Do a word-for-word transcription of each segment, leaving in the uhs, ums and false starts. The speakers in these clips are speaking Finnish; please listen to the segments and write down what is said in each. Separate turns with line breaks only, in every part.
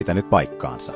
pitänyt paikkaansa.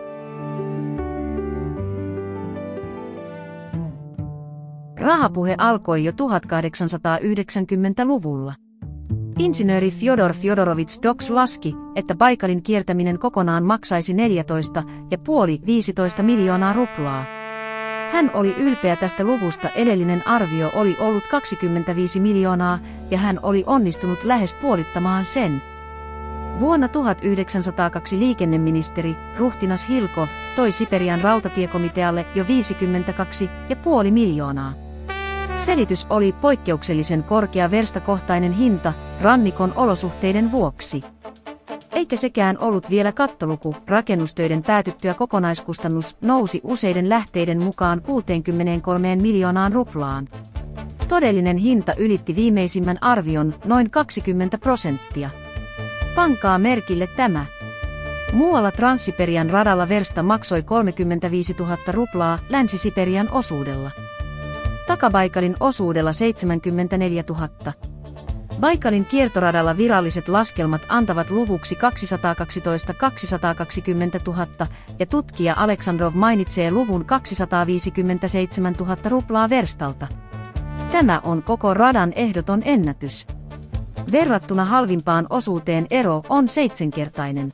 Rahapuhe alkoi jo tuhatkahdeksansataayhdeksänkymmentäluvulla. Insinööri Fjodor Fjodorovits Doks laski, että Baikalin kiertäminen kokonaan maksaisi neljätoista pilkku viisi viisitoista miljoonaa ruplaa. Hän oli ylpeä tästä luvusta, edellinen arvio oli ollut kaksikymmentäviisi miljoonaa ja hän oli onnistunut lähes puolittamaan sen. Vuonna tuhatyhdeksänsataakaksi liikenneministeri, ruhtinas Hilkov, toi Siperian rautatiekomitealle jo viisikymmentäkaksi pilkku viisi miljoonaa. Selitys oli poikkeuksellisen korkea verstakohtainen hinta rannikon olosuhteiden vuoksi. Eikä sekään ollut vielä kattoluku, rakennustöiden päätyttyä kokonaiskustannus nousi useiden lähteiden mukaan kuusikymmentäkolme miljoonaan ruplaan. Todellinen hinta ylitti viimeisimmän arvion noin kaksikymmentä prosenttia. Pankaa merkille tämä. Muualla Transsiperian radalla versta maksoi kolmekymmentäviisituhatta ruplaa Länsi-Siperian osuudella. Takabaikalin osuudella seitsemänkymmentäneljätuhatta. Baikalin kiertoradalla viralliset laskelmat antavat luvuksi kaksisataakaksitoista kaksisataakaksikymmentätuhatta ja tutkija Aleksandrov mainitsee luvun kaksisataaviisikymmentäseitsemäntuhatta ruplaa verstalta. Tämä on koko radan ehdoton ennätys. Verrattuna halvimpaan osuuteen ero on seitsemänkertainen.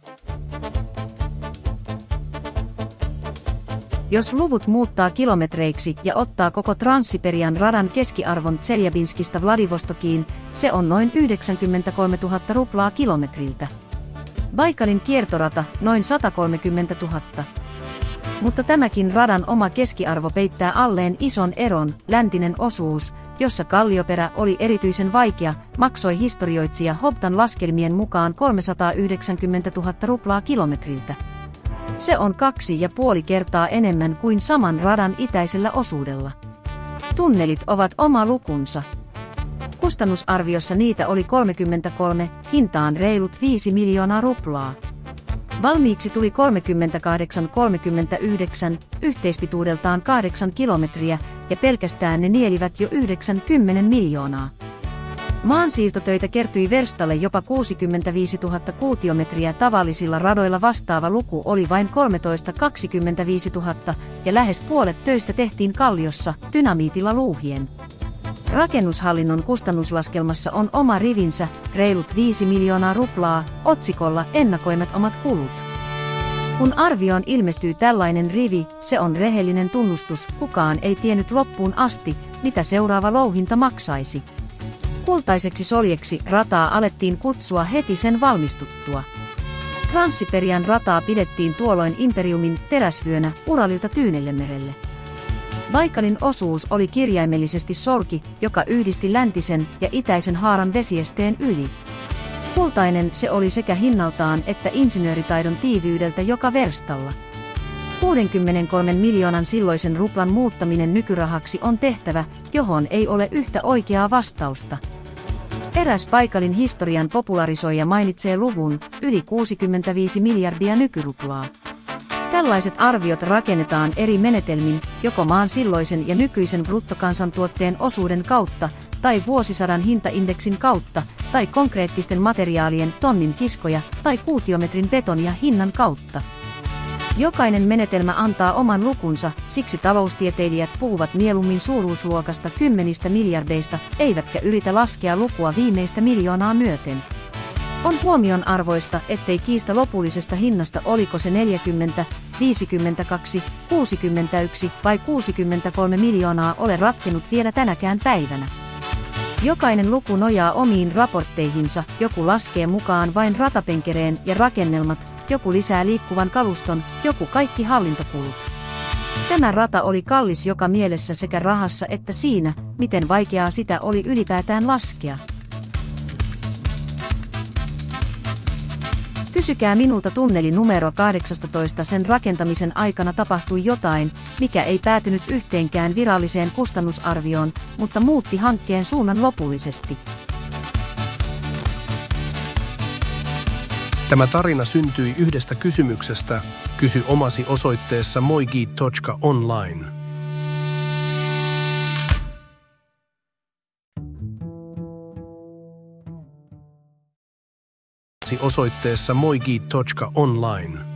Jos luvut muuttaa kilometreiksi ja ottaa koko Transsiperian radan keskiarvon Tseljabinskista Vladivostokiin, se on noin yhdeksänkymmentäkolmetuhatta ruplaa kilometriltä. Baikalin kiertorata noin satakolmekymmentätuhatta. Mutta tämäkin radan oma keskiarvo peittää alleen ison eron, läntinen osuus, jossa kallioperä oli erityisen vaikea, maksoi historioitsija Hobtan laskelmien mukaan kolmesataayhdeksänkymmentätuhatta ruplaa kilometriltä. Se on kaksi ja puoli kertaa enemmän kuin saman radan itäisellä osuudella. Tunnelit ovat oma lukunsa. Kustannusarviossa niitä oli kolmekymmentäkolme, hintaan reilut viisi miljoonaa ruplaa. Valmiiksi tuli kolmekymmentäkahdeksan kolmekymmentäyhdeksän, yhteispituudeltaan kahdeksan kilometriä, ja pelkästään ne nielivät jo yhdeksänkymmentä miljoonaa. Maansiirtotöitä kertyi verstalle jopa kuusikymmentäviisituhatta kuutiometriä, tavallisilla radoilla vastaava luku oli vain kolmetoista kaksikymmentäviisituhatta, ja lähes puolet töistä tehtiin kalliossa, dynamiitilla luuhien. Rakennushallinnon kustannuslaskelmassa on oma rivinsä, reilut viisi miljoonaa ruplaa, otsikolla ennakoimat omat kulut. Kun arvioon ilmestyy tällainen rivi, se on rehellinen tunnustus, kukaan ei tiennyt loppuun asti, mitä seuraava louhinta maksaisi. Kultaiseksi soljeksi rataa alettiin kutsua heti sen valmistuttua. Transsiperian rataa pidettiin tuolloin imperiumin teräsvyönä Uralilta Tyynellemerelle. Baikalin osuus oli kirjaimellisesti solki, joka yhdisti läntisen ja itäisen haaran vesiesteen yli. Kultainen se oli sekä hinnaltaan että insinööritaidon tiiviydeltä joka verstalla. kuusikymmentäkolme miljoonan silloisen ruplan muuttaminen nykyrahaksi on tehtävä, johon ei ole yhtä oikeaa vastausta. Eräs Baikalin historian popularisoija mainitsee luvun yli kuusikymmentäviisi miljardia nykyruplaa. Tällaiset arviot rakennetaan eri menetelmin, joko maan silloisen ja nykyisen bruttokansantuotteen osuuden kautta, tai vuosisadan hintaindeksin kautta, tai konkreettisten materiaalien tonnin kiskoja, tai kuutiometrin betonia hinnan kautta. Jokainen menetelmä antaa oman lukunsa, siksi taloustieteilijät puhuvat mieluummin suuruusluokasta kymmenistä miljardeista, eivätkä yritä laskea lukua viimeistä miljoonaa myöten. On huomionarvoista, ettei kiista lopullisesta hinnasta oliko se neljäkymmentä, viisikymmentäkaksi, kuusikymmentäyksi vai kuusikymmentäkolme miljoonaa ole ratkennut vielä tänäkään päivänä. Jokainen luku nojaa omiin raportteihinsa, joku laskee mukaan vain ratapenkereen ja rakennelmat, joku lisää liikkuvan kaluston, joku kaikki hallintokulut. Tämä rata oli kallis joka mielessä sekä rahassa että siinä, miten vaikeaa sitä oli ylipäätään laskea. Kysykää minulta tunneli numero kahdeksantoista, sen rakentamisen aikana tapahtui jotain, mikä ei päätynyt yhteenkään viralliseen kustannusarvioon, mutta muutti hankkeen suunnan lopullisesti.
Tämä tarina syntyi yhdestä kysymyksestä. Kysy omasi osoitteessa moigi piste online. Osoitteessa moigi piste online.